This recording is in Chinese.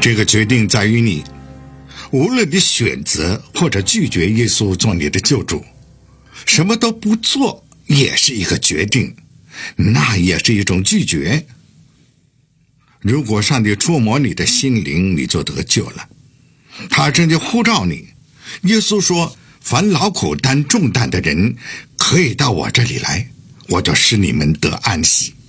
这个决定在于你，无论你选择或者拒绝耶稣做你的救主，什么都不做也是一个决定，那也是一种拒绝。如果上帝触摸你的心灵，你就得救了。他正在呼召你。耶稣说，凡劳苦担重担的人可以到我这里来，我就使你们得安息。